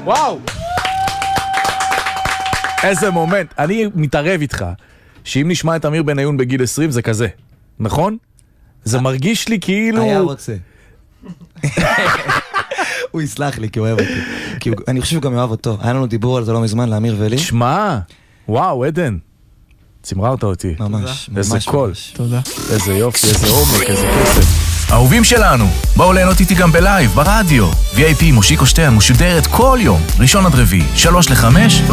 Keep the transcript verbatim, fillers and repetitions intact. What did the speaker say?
וואו! איזה מומנט. אני מתערב איתך, שאם נשמע את אמיר בניון בגיל עשרים זה כזה, נכון? זה מרגיש לי כאילו... היה רוצה. הוא יסלח לי כי הוא אוהב אותי. כי הוא, אני חושב שהוא גם אוהב אותו. היה לנו דיבור על זה לא מזמן, לאמיר ולי. שמע, וואו, עדן. צמררת אותי. ממש, איזה ממש קול. ממש. תודה. איזה יופי, איזה עומק, איזה כסף. אהובים שלנו, בואו ליהנות איתי גם בלייב, ברדיו. וי איי פי מושיקו שטיין משודרת כל יום, ראשון עד רביעי, שלוש לחמש.